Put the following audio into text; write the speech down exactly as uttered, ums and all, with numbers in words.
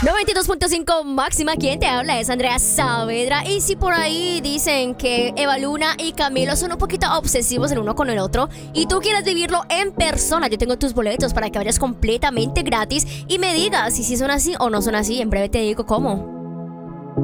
noventa y dos punto cinco máxima, quien te habla es Andrea Saavedra. Y si por ahí dicen que Eva Luna y Camilo son un poquito obsesivos el uno con el otro y tú quieres vivirlo en persona, yo tengo tus boletos para que vayas completamente gratis y me digas si sí son así o no son así. En breve te digo cómo.